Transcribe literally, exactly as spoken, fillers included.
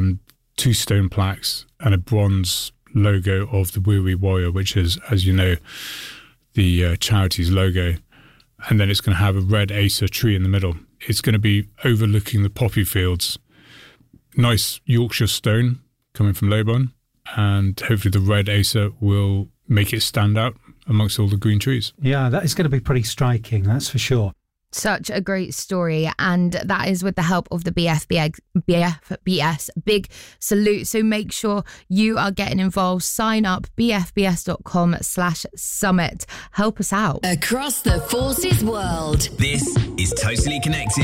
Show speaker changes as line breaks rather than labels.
and two stone plaques and a bronze logo of the Wiri Warrior, which is, as you know, the uh, charity's logo. And then it's going to have a red Acer tree in the middle. It's going to be overlooking the poppy fields. Nice Yorkshire stone coming from Leybourne, and hopefully the red Acer will make it stand out amongst all the green trees.
Yeah, that is going to be pretty striking, that's for sure.
Such a great story, and that is with the help of the B F B S. Big salute. So make sure you are getting involved. Sign up, bfbs.com slash summit. Help us out.
Across the Forces world.
This is Totally Connected.